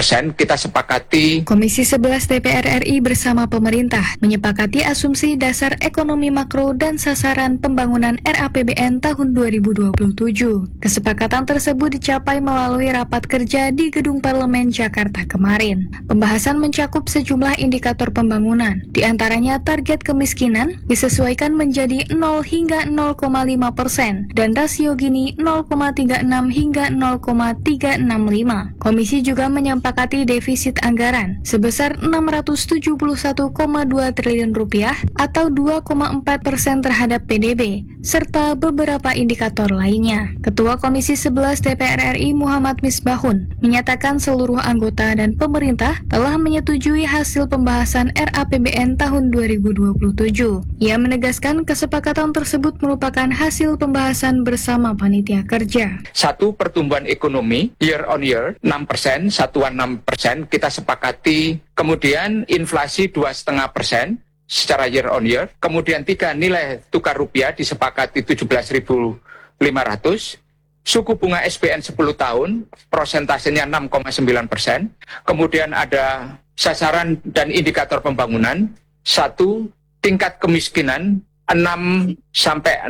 6% kita sepakati. Komisi 11 DPR RI bersama pemerintah menyepakati asumsi dasar ekonomi makro dan sasaran pembangunan RAPBN tahun 2027. Kesepakatan tersebut dicapai melalui rapat kerja di Gedung Parlemen Jakarta kemarin. Pembahasan mencakup sejumlah indikator pembangunan, di antaranya target kemiskinan disesuaikan menjadi 0 hingga 0,5% dan rasio Gini 0,36 hingga 0,365. Komisi juga menyepakati defisit anggaran sebesar 671,2 triliun rupiah atau 2,4% terhadap PDB, serta beberapa indikator lainnya. Ketua Komisi 11 DPR RI Muhammad Misbahun menyatakan seluruh anggota dan pemerintah telah menyetujui hasil pembahasan RAPBN tahun 2027. Ia menegaskan kesepakatan tersebut merupakan hasil pembahasan bersama panitia kerja. Satu, pertumbuhan ekonomi year on year 6%, satuan 6% kita sepakati. Kemudian inflasi 2,5% secara year on year. Kemudian 3, nilai tukar rupiah disepakati 17.500. Suku bunga SBN 10 tahun prosentasenya 6,9%. Kemudian ada sasaran dan indikator pembangunan. 1, tingkat kemiskinan 6 sampai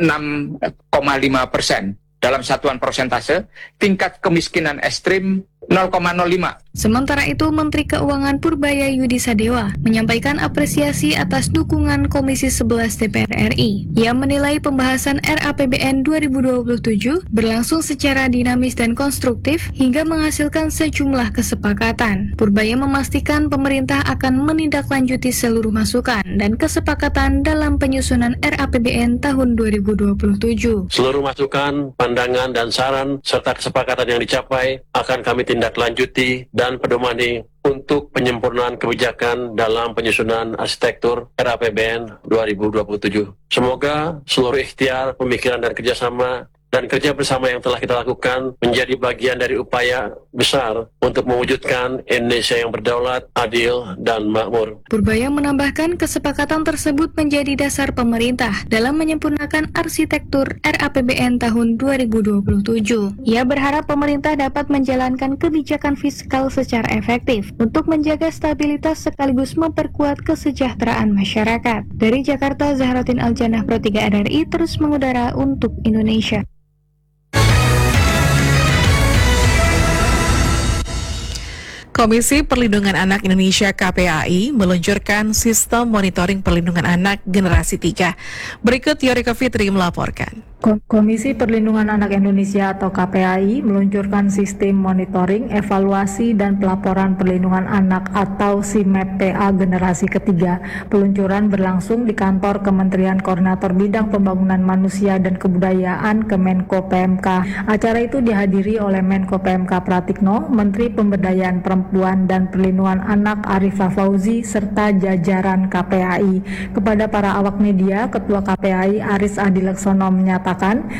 6,5%. Dalam satuan persentase, tingkat kemiskinan ekstrim 0,05. Sementara itu, Menteri Keuangan Purbaya Yudi Sadewa menyampaikan apresiasi atas dukungan Komisi 11 DPR RI. Ia menilai pembahasan RAPBN 2027 berlangsung secara dinamis dan konstruktif hingga menghasilkan sejumlah kesepakatan. Purbaya memastikan pemerintah akan menindaklanjuti seluruh masukan dan kesepakatan dalam penyusunan RAPBN tahun 2027. Seluruh masukan, pandangan, dan saran serta kesepakatan yang dicapai akan kami tindaklanjuti dan pedomani untuk penyempurnaan kebijakan dalam penyusunan arsitektur RAPBN 2027. Semoga seluruh ikhtiar, pemikiran, dan kerjasama dan kerja bersama yang telah kita lakukan menjadi bagian dari upaya besar untuk mewujudkan Indonesia yang berdaulat, adil, dan makmur. Purbaya menambahkan kesepakatan tersebut menjadi dasar pemerintah dalam menyempurnakan arsitektur RAPBN tahun 2027. Ia berharap pemerintah dapat menjalankan kebijakan fiskal secara efektif untuk menjaga stabilitas sekaligus memperkuat kesejahteraan masyarakat. Dari Jakarta, Zahratin Aljannah, Pro 3 RRI terus mengudara untuk Indonesia. Komisi Perlindungan Anak Indonesia KPAI meluncurkan sistem monitoring perlindungan anak generasi 3. Berikut Yorika Fitri melaporkan. Komisi Perlindungan Anak Indonesia atau KPAI meluncurkan sistem monitoring, evaluasi, dan pelaporan perlindungan anak atau SIMEP-PA generasi ketiga. Peluncuran berlangsung di kantor Kementerian Koordinator Bidang Pembangunan Manusia dan Kebudayaan Kemenko PMK. Acara itu dihadiri oleh Menko PMK Pratikno, Menteri Pemberdayaan Perempuan dan Perlindungan Anak Arifah Fauzi, serta jajaran KPAI. Kepada para awak media, Ketua KPAI Aris Adileksono menyatakan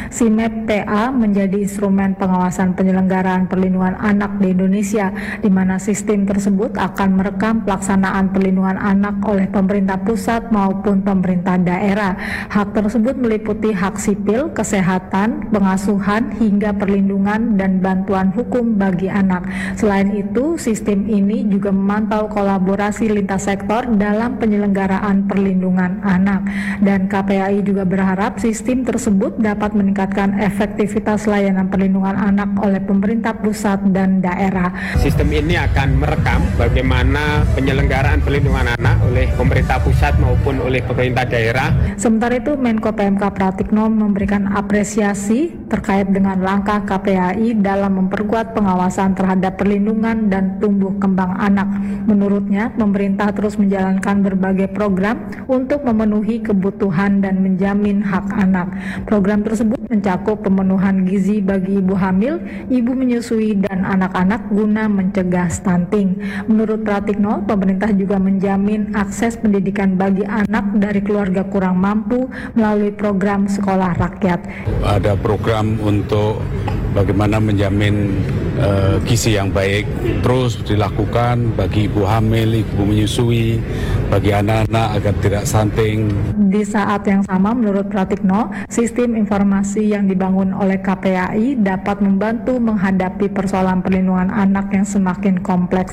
SIMEP-PA menjadi instrumen pengawasan penyelenggaraan perlindungan anak di Indonesia, di mana sistem tersebut akan merekam pelaksanaan perlindungan anak oleh pemerintah pusat maupun pemerintah daerah. Hak tersebut meliputi hak sipil, kesehatan, pengasuhan, hingga perlindungan dan bantuan hukum bagi anak. Selain itu, sistem ini juga memantau kolaborasi lintas sektor dalam penyelenggaraan perlindungan anak. Dan KPAI juga berharap sistem tersebut dapat meningkatkan efektivitas layanan perlindungan anak oleh pemerintah pusat dan daerah. Sistem ini akan merekam bagaimana penyelenggaraan perlindungan anak oleh pemerintah pusat maupun oleh pemerintah daerah. Sementara itu, Menko PMK Pratikno memberikan apresiasi terkait dengan langkah KPAI dalam memperkuat pengawasan terhadap perlindungan dan tumbuh kembang anak. Menurutnya, pemerintah terus menjalankan berbagai program untuk memenuhi kebutuhan dan menjamin hak anak. Program tersebut mencakup pemenuhan gizi bagi ibu hamil, ibu menyusui, dan anak-anak guna mencegah stunting. Menurut Pratikno, pemerintah juga menjamin akses pendidikan bagi anak dari keluarga kurang mampu melalui program sekolah rakyat. Ada program untuk bagaimana menjamin gizi yang baik terus dilakukan bagi ibu hamil, ibu menyusui, bagi anak-anak agar tidak stunting. Di saat yang sama, menurut Pratikno, sistem informasi yang dibangun oleh KPAI dapat membantu menghadapi persoalan perlindungan anak yang semakin kompleks.